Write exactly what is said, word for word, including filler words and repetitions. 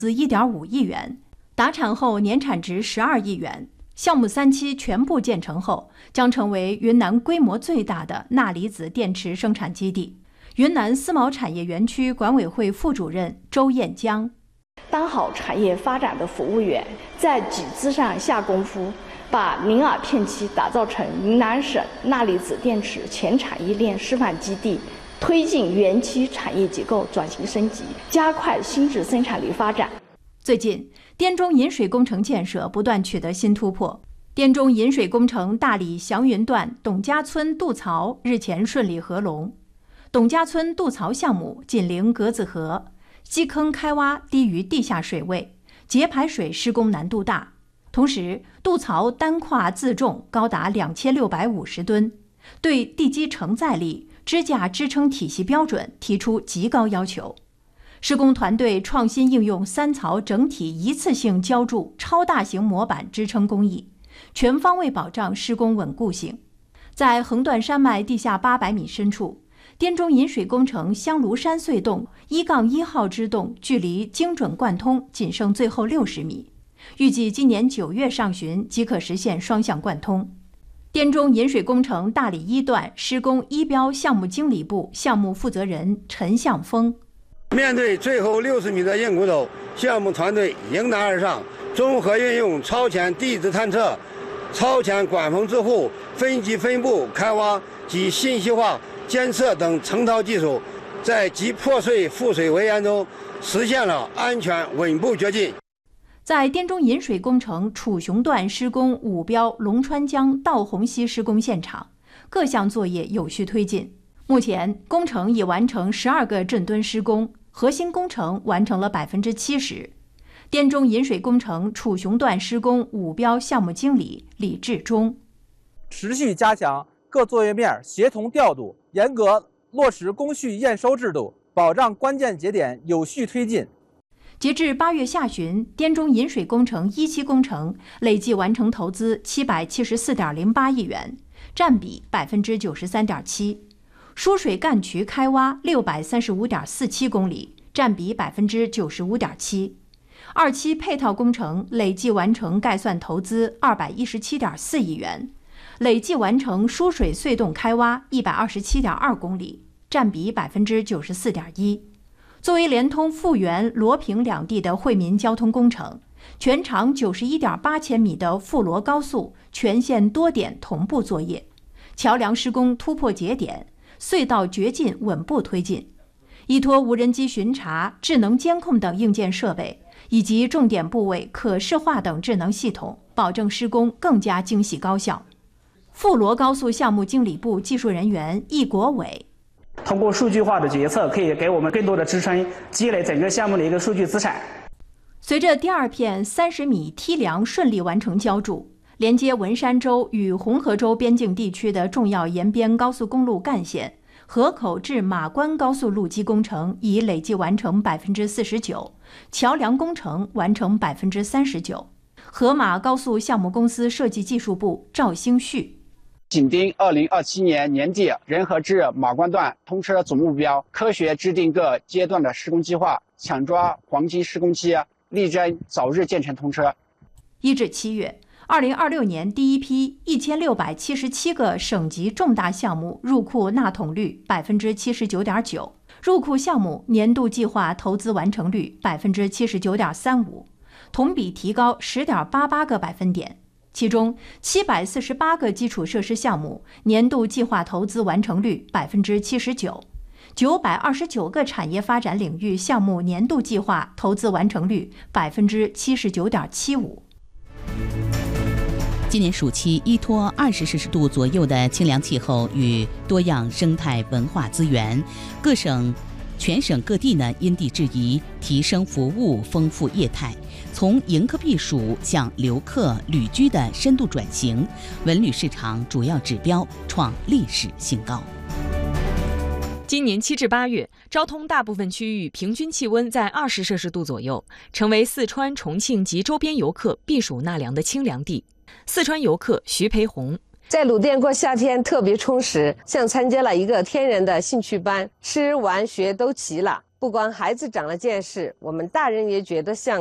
资 一点五亿元，达产后年产值十二亿元。项目三期全部建成后，将成为云南规模最大的钠离子电池生产基地。云南思茅产业园区管委会副主任周艳江： 当好产业发展的服务员，在底子上下功夫，把宁洱片区打造成云南省钠离子电池全产业链示范基地，推进园区产业结构转型升级，加快新质生产力发展。 最近，滇中引水工程建设不断取得新突破。滇中引水工程大理祥云段董家村渡槽日前顺利合龙。董家村渡槽项目紧邻格子河，基坑开挖低于地下水位，节排水施工难度大。同时，渡槽单跨自重高达两千六百五十吨，对地基承载力、支架支撑体系标准提出极高要求。施工团队创新应用三槽整体一次性浇筑超大型模板支撑工艺，全方位保障施工稳固性。在横断山脉地下八百米深处，滇中引水工程香炉山隧洞一杠一号支洞距离精准贯通仅剩最后六十米，预计今年九月上旬即可实现双向贯通。滇中引水工程大理一段施工一标项目经理部项目负责人陈向峰： 面对最后六十米的硬骨头，项目团队迎难而上，综合运用超前地质探测、超前管风支护、分级分布开挖及信息化监测等成套技术，在集破碎覆水为研中实现了安全稳步跃进。 在滇中引水工程楚雄段施工五标龙川江道洪溪施工现场，各项作业有序推进。目前，工程已完成十二个镇墩施工，核心工程完成了百分之七十。滇中引水工程楚雄段施工五标项目经理李志忠： 持续加强各作业面协同调度，严格落实工序验收制度，保障关键节点有序推进。 截至八月下旬，滇中引水工程一期工程累计完成投资七百七十四点零八亿元，占比百分之九十三点七。输水干渠开挖六百三十五点四七公里，占比百分之九十五点七。二期配套工程累计完成概算投资二百一十七点四亿元，累计完成输水隧洞开挖一百二十七点二公里，占比百分之九十四点一。作为连通富源、罗平两地的惠民交通工程，全长九十一点八千米的富罗高速全线多点同步作业，桥梁施工突破节点，隧道掘进稳步推进。依托无人机巡查、智能监控等硬件设备，以及重点部位可视化等智能系统，保证施工更加精细高效。富罗高速项目经理部技术人员易国伟： 通过数据化的决策，可以给我们更多的支撑，积累整个项目的一个数据资产。 随着第二片三十米梯梁顺利完成浇筑，连接文山州与红河州边境地区的重要沿边高速公路干线河口至马关高速路基工程已累计完成百分之四十九，桥梁工程完成百分之三十九。河马高速项目公司设计技术部赵兴旭： 紧盯二零二七年年底仁和至马关段通车总目标，科学制定各阶段的施工计划，抢抓黄金施工期，力争早日建成通车。 一至七月，二零二六年第一批一千六百七十七个省级重大项目入库纳桶率百分之七十九点九，入库项目年度计划投资完成率百分之七十九点三五，同比提高十点八八个百分点。其中，七百四十八个基础设施项目年度计划投资完成率百分之七十九，九百二十九个产业发展领域项目年度计划投资完成率百分之七十九点七五。 今年暑期，依托二十摄氏度左右的清凉气候与多样生态文化资源，各省、全省各地呢因地制宜，提升服务，丰富业态。从迎客避暑向留客旅居的深度转型，文旅市场主要指标创历史新高。 今年七至八月，昭通大部分区域平均气温在二十摄氏度左右，成为四川、重庆及周边游客避暑纳凉的清凉地。四川游客徐培红： 在鲁甸过夏天特别充实，像参加了一个天然的兴趣班，吃玩学都齐了。 不光孩子长了见识，我们大人也觉得像